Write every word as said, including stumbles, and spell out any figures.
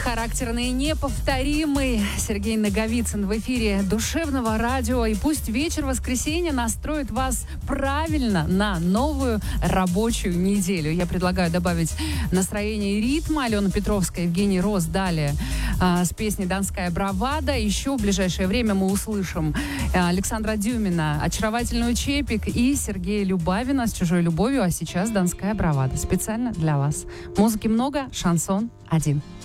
Характерный и неповторимый Сергей Наговицын в эфире Душевного радио. И пусть вечер воскресенья настроит вас правильно на новую рабочую неделю. Я предлагаю добавить настроение и ритма. Алена Петровская, Евгений Роз далее а, с песней «Донская бравада». Еще в ближайшее время мы услышим а, Александра Дюмина, очаровательную Чепик и Сергея Любавина с «Чужой любовью». А сейчас «Донская бравада». Специально для вас. Музыки много, шансон один.